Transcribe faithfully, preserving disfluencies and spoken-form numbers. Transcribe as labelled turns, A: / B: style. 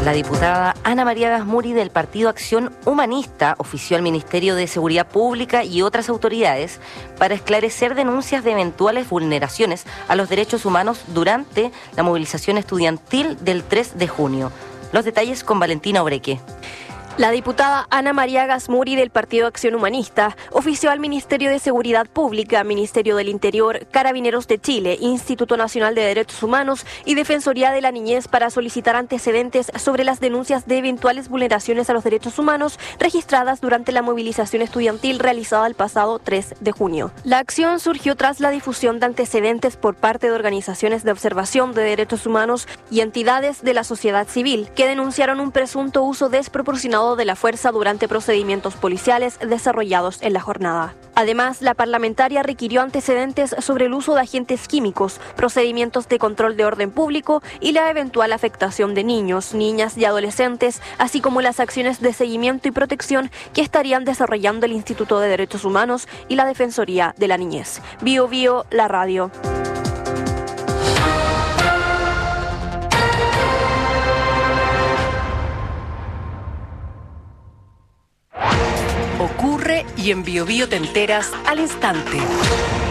A: La diputada Ana María Gasmuri del Partido Acción Humanista ofició al Ministerio de Seguridad Pública y otras autoridades para esclarecer denuncias de eventuales vulneraciones a los derechos humanos durante la movilización estudiantil del tres de junio. Los detalles con Valentina Obreque.
B: La diputada Ana María Gasmuri del Partido Acción Humanista ofició al Ministerio de Seguridad Pública, Ministerio del Interior, Carabineros de Chile, Instituto Nacional de Derechos Humanos y Defensoría de la Niñez para solicitar antecedentes sobre las denuncias de eventuales vulneraciones a los derechos humanos registradas durante la movilización estudiantil realizada el pasado tres de junio. La acción surgió tras la difusión de antecedentes por parte de organizaciones de observación de derechos humanos y entidades de la sociedad civil que denunciaron un presunto uso desproporcionado de la fuerza durante procedimientos policiales desarrollados en la jornada. Además, la parlamentaria requirió antecedentes sobre el uso de agentes químicos, procedimientos de control de orden público y la eventual afectación de niños, niñas y adolescentes, así como las acciones de seguimiento y protección que estarían desarrollando el Instituto de Derechos Humanos y la Defensoría de la Niñez. Bio Bio, la radio.
C: Ocurre y en Bio Bio te enteras al instante.